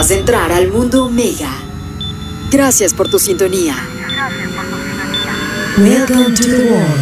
Acabas de entrar al mundo Omega. Gracias por tu sintonía. Welcome to the world